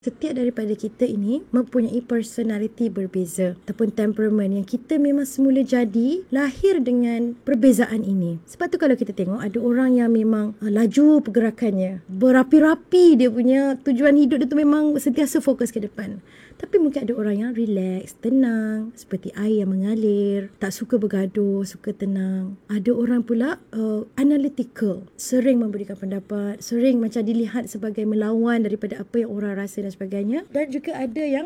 Setiap daripada kita ini mempunyai personality berbeza ataupun temperament yang kita memang semula jadi lahir dengan perbezaan ini. Sebab tu kalau kita tengok ada orang yang memang laju pergerakannya, berapi-rapi dia punya tujuan hidup dia tu memang sentiasa fokus ke depan. Tapi mungkin ada orang yang relax, tenang, seperti air yang mengalir, tak suka bergaduh, suka tenang. Ada orang pula analytical, sering memberikan pendapat, sering macam dilihat sebagai melawan daripada apa yang orang rasa dan sebagainya. Dan juga ada yang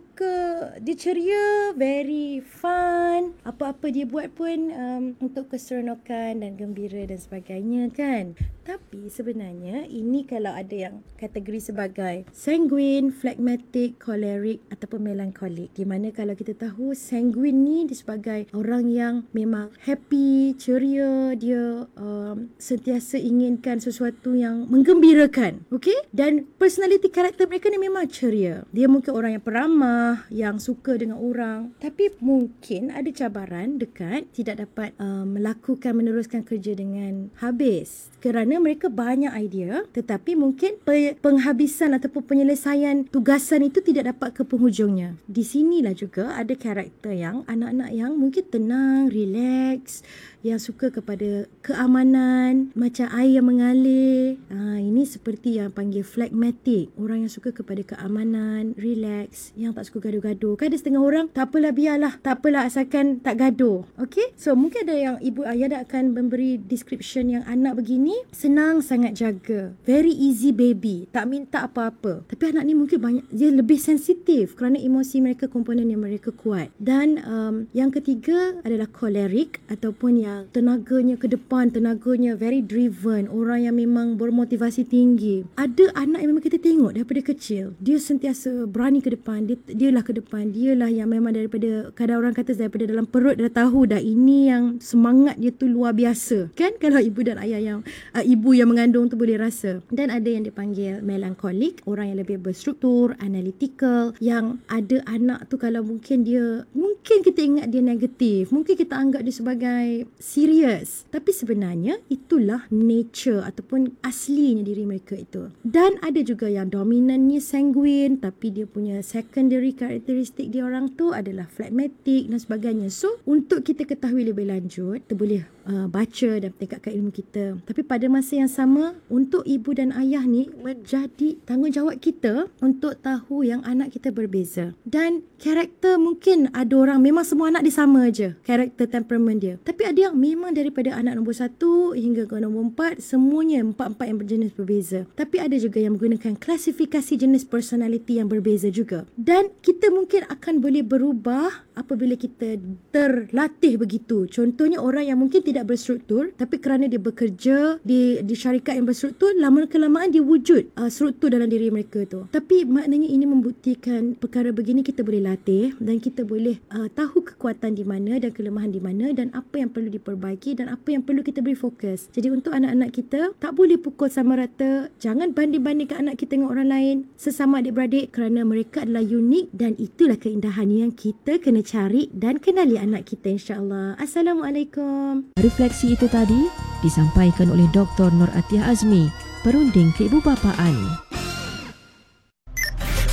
suka, dia ceria, very fun, apa-apa dia buat pun untuk keseronokan dan gembira dan sebagainya kan. Tapi sebenarnya ini kalau ada yang kategori sebagai sanguine, phlegmatic, choleric ataupun melancholic. Di mana kalau kita tahu sanguine ni dia sebagai orang yang memang happy, ceria, dia sentiasa inginkan sesuatu yang menggembirakan. Okay? Dan personality karakter mereka ni memang ceria. Dia mungkin orang yang peramah, yang suka dengan orang. Tapi mungkin ada cabaran dekat tidak dapat meneruskan kerja dengan habis. Kerana mereka banyak idea tetapi mungkin penghabisan ataupun penyelesaian tugasan itu tidak dapat ke penghujungnya. Di sinilah juga ada karakter yang anak-anak yang mungkin tenang, relax, yang suka kepada keamanan, macam air yang mengalir. Ini seperti yang panggil phlegmatic, orang yang suka kepada keamanan, relax, yang tak suka gaduh-gaduh. Kan ada setengah orang, tak apalah biarlah, tak apalah asalkan tak gaduh. Okay? So mungkin ada yang ibu ayah dah akan memberi description yang anak begini senang sangat jaga, very easy baby, tak minta apa-apa. Tapi anak ni mungkin banyak, dia lebih sensitif kerana emosi mereka, komponen yang mereka kuat. Dan yang ketiga adalah choleric ataupun yang tenaganya ke depan, tenaganya very driven, orang yang memang bermotivasi tinggi. Ada anak yang memang kita tengok daripada kecil, dia sentiasa berani ke depan, dialah ke depan, dialah yang memang daripada, kadang orang kata daripada dalam perut dah tahu dah ini yang semangat dia tu luar biasa. Kan kalau ibu dan ayah yang ibu yang mengandung tu boleh rasa. Dan ada yang dipanggil melancholic, orang yang lebih berstruktur, analytical, yang ada anak tu kalau mungkin kita ingat dia negatif, mungkin kita anggap dia sebagai serius, tapi sebenarnya itulah nature ataupun aslinya diri mereka itu. Dan ada juga yang dominantnya sanguine tapi dia punya secondary karakteristik dia orang tu adalah phlegmatic dan sebagainya. So untuk kita ketahui lebih lanjut, kita boleh baca dan tingkatkan ilmu kita. Tapi pada masa yang sama, untuk ibu dan ayah ni menjadi tanggungjawab kita untuk tahu yang anak kita berbeza. Dan karakter mungkin ada orang memang semua anak dia sama je, karakter temperament dia. Tapi ada yang memang daripada anak nombor 1 hingga ke nombor 4, semuanya 4-4 yang berjenis berbeza. Tapi ada juga yang menggunakan klasifikasi jenis personality yang berbeza juga. Dan kita mungkin akan boleh berubah apabila kita terlatih begitu. Contohnya orang yang mungkin tidak berstruktur, tapi kerana dia bekerja di syarikat yang berstruktur, lama-kelamaan dia wujud struktur dalam diri mereka tu. Tapi maknanya ini membuktikan perkara begini kita boleh latih dan kita boleh tahu kekuatan di mana dan kelemahan di mana dan apa yang perlu diperbaiki dan apa yang perlu kita beri fokus. Jadi untuk anak-anak kita, tak boleh pukul sama rata. Jangan banding-bandingkan anak kita dengan orang lain, sesama adik-beradik, kerana mereka adalah unik dan itulah keindahan yang kita kena cari dan kenali anak kita, insya-Allah. Assalamualaikum. Refleksi itu tadi disampaikan oleh Dr. Nur Atiyah Azmi, perunding keibubapaan.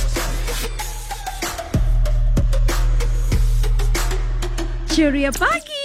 Ceria pagi.